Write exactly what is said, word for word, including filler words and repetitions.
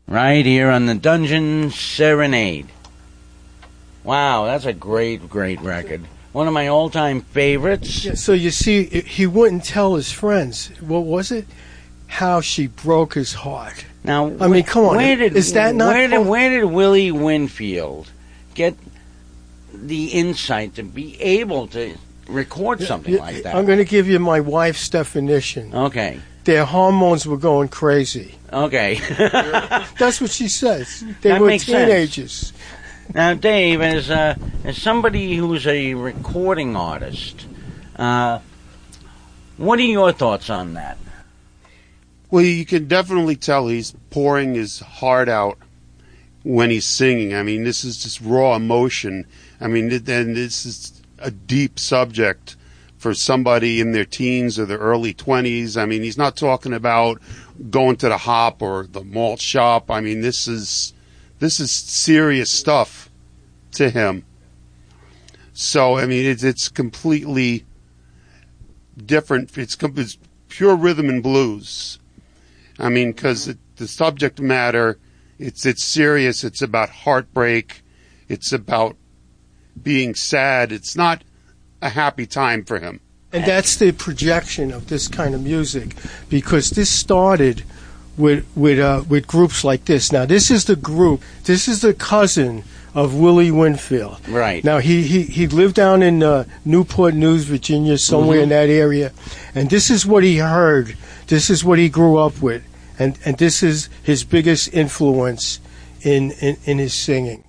right here on the Dungeon Serenade. Wow, that's a great, great record. One of my all-time favorites. Yeah, so you see, he wouldn't tell his friends. What was it? How she broke his heart. Now, I mean, come on. Where did, is that not? Where did, where did Willie Winfield get the insight to be able to record something like that? I'm going to give you my wife's definition. Okay. Their hormones were going crazy. Okay. That's what she says. They That were makes teenagers. Sense. Now, Dave, as uh, as somebody who's a recording artist, uh, what are your thoughts on that? Well, you can definitely tell he's pouring his heart out when he's singing. I mean, this is just raw emotion. I mean, and this is a deep subject for somebody in their teens or their early twenties. I mean, he's not talking about going to the hop or the malt shop. I mean, this is this is serious stuff to him. So, I mean, it's it's completely different. It's, it's pure rhythm and blues. I mean, because the subject matter, it's it's serious. It's about heartbreak. It's about being sad. It's not a happy time for him. And that's the projection of this kind of music, because this started with with uh, with groups like this. Now, this is the group. This is the cousin of Willie Winfield. Right. Now, he he, he lived down in uh, Newport News, Virginia, somewhere mm-hmm. in that area, and this is what he heard. This is what he grew up with, and and this is his biggest influence in in, in his singing.